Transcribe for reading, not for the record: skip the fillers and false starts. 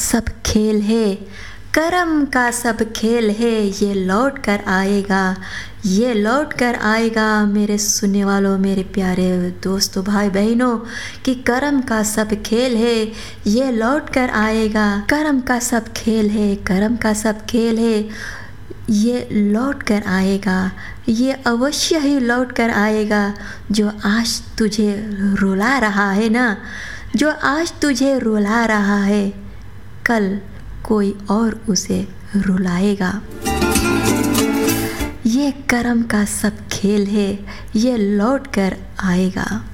सब खेल है, करम का सब खेल है, ये लौट कर आएगा, ये लौट कर आएगा। मेरे सुनने वालों, मेरे प्यारे दोस्तों, भाई बहनों, कि करम का सब खेल है, ये लौट कर आएगा। करम का सब खेल है, करम का सब खेल है, ये लौट कर आएगा, ये अवश्य ही लौट कर आएगा। जो आज तुझे रुला रहा है ना, जो आज तुझे रुला रहा है, कल कोई और उसे रुलाएगा। ये करम का सब खेल है, ये लौट कर आएगा।